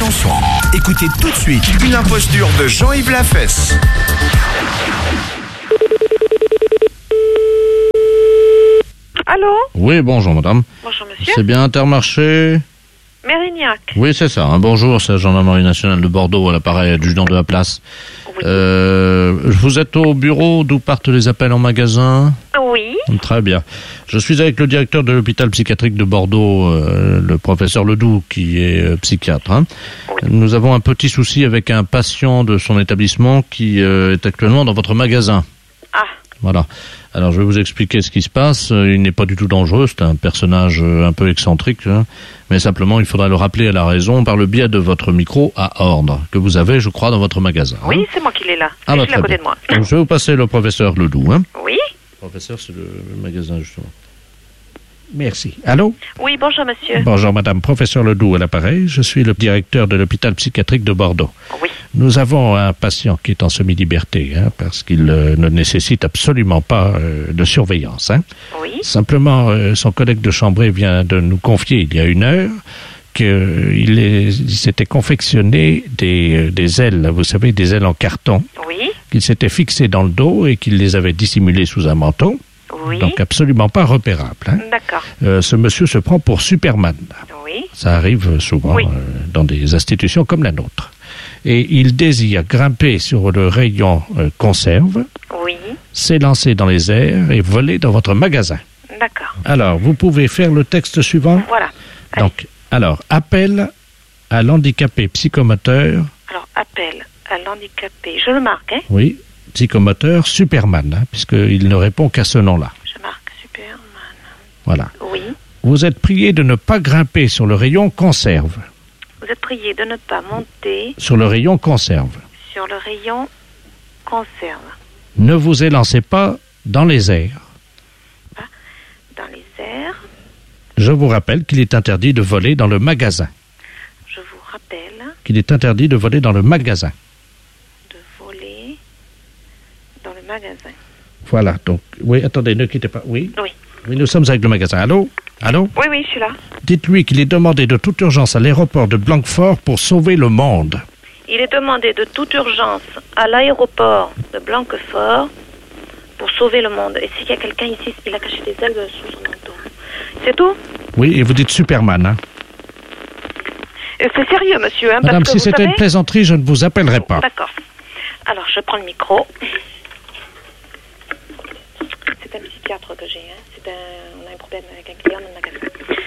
Chanson. Écoutez tout de suite une imposture de Jean-Yves Lafesse. Allô? Oui, bonjour madame. Bonjour monsieur. C'est bien Intermarché? Mérignac. Oui, c'est ça. Bonjour, c'est la Gendarmerie nationale de Bordeaux à l'appareil adjudant de la place. Oui. Vous êtes au bureau d'où partent les appels en magasin? Oui. Très bien. Je suis avec le directeur de l'hôpital psychiatrique de Bordeaux, le professeur Ledoux, qui est psychiatre. Hein. Oui. Nous avons un petit souci avec un patient de son établissement qui est actuellement dans votre magasin. Ah. Voilà. Alors, je vais vous expliquer ce qui se passe. Il n'est pas du tout dangereux. C'est un personnage un peu excentrique. Hein. Mais simplement, il faudra le rappeler à la raison par le biais de votre micro à ordre, que vous avez, je crois, dans votre magasin. Oui, hein. c'est moi qui l'ai là. Ah, Je bah, suis là à très côté bien. de moi. Donc, je vais vous passer le professeur Ledoux. Hein. Oui. Le professeur, c'est le magasin, justement. Merci. Allô? Oui, bonjour monsieur. Bonjour madame, professeur Ledoux à l'appareil. Je suis le directeur de l'hôpital psychiatrique de Bordeaux. Oui. Nous avons un patient qui est en semi-liberté, hein, parce qu'il ne nécessite absolument pas de surveillance. Hein. Oui. Simplement, son collègue de chambrée vient de nous confier il y a 1 heure qu'il s'était confectionné des ailes, vous savez, des ailes en carton, Oui. qu'il s'était fixées dans le dos et qu'il les avait dissimulées sous un manteau. Oui. Donc absolument pas repérable. Hein. D'accord. Ce monsieur se prend pour Superman. Oui. Ça arrive souvent Oui. dans des institutions comme la nôtre. Et il désire grimper sur le rayon conserve, Oui. s'élancer dans les airs et voler dans votre magasin. D'accord. Alors, vous pouvez faire le texte suivant. Voilà. Allez. Donc, appel à l'handicapé psychomoteur, Alors, appel à l'handicapé. Je le marque, hein? oui, psychomoteur Superman, hein, puisqu'il ne répond qu'à ce nom-là. Je marque Superman. Voilà. Oui. Vous êtes prié de ne pas grimper sur le rayon conserve. Vous êtes prié de ne pas monter Sur le rayon conserve. sur le rayon conserve. Ne vous élancez pas dans les airs. Dans les airs, Je vous rappelle qu'il est interdit de voler dans le magasin. je vous rappelle Qu'il est interdit de voler dans le magasin. de voler dans le magasin. Voilà, donc, oui, attendez, ne quittez pas. Oui, Oui. oui, nous sommes avec le magasin. Allô? Allô? Oui, oui, je suis là. Dites-lui qu'il est demandé de toute urgence à l'aéroport de Blanquefort pour sauver le monde. Il est demandé de toute urgence à l'aéroport de Blanquefort pour sauver le monde. Et s'il y a quelqu'un ici, il a caché des ailes sous son manteau. C'est tout? Oui, et vous dites Superman, hein? Et c'est sérieux, monsieur, hein, Madame, parce que si c'était vous une plaisanterie, je ne vous appellerai pas. D'accord. Alors, je prends le micro. C'est un psychiatre que j'ai, hein. On a un problème avec un client dans le magasin.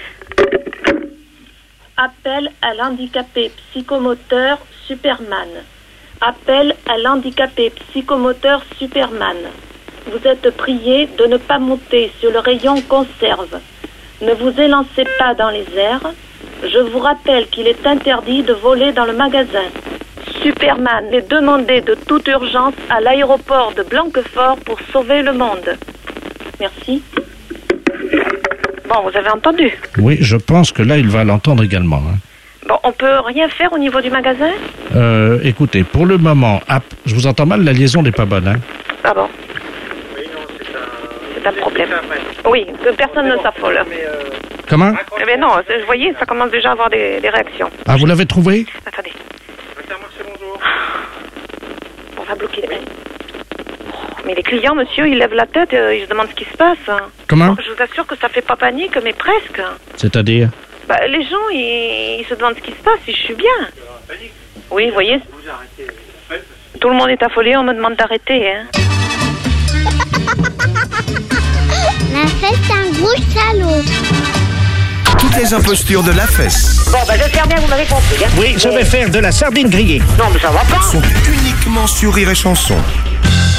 Appel à l'handicapé psychomoteur Superman. Appel à l'handicapé psychomoteur Superman. Vous êtes prié de ne pas monter sur le rayon conserve. Ne vous élancez pas dans les airs. Je vous rappelle qu'il est interdit de voler dans le magasin. Superman est demandé de toute urgence à l'aéroport de Blanquefort pour sauver le monde. Merci. Bon, vous avez entendu. Oui, je pense que là, il va l'entendre également. Hein. Bon, on peut rien faire au niveau du magasin? Écoutez, pour le moment, je vous entends mal, la liaison n'est pas bonne. Hein. Ah bon? Oui, non, C'est un problème. Oui, que personne ne s'affole. Comment? Eh bien non, vous voyez, ça commence déjà à avoir des réactions. Ah, vous l'avez trouvé? Attendez, Intermarché, bonjour. on va bloquer les... Mais les clients, monsieur, ils lèvent la tête, ils se demandent ce qui se passe. Comment? Je vous assure que ça fait pas panique, mais presque. C'est-à-dire? Bah, les gens, ils se demandent ce qui se passe, si je suis bien. Oui, vous voyez, Vous arrêtez. tout le monde est affolé, on me demande d'arrêter, hein. Lafesse, c'est un gros salaud. Toutes les impostures de Lafesse Bon, bah, j'espère bien que vous m'avez compris, hein. Oui, je vais faire de la sardine grillée. Non, mais ça va pas. sont uniquement sur Rire et Chanson.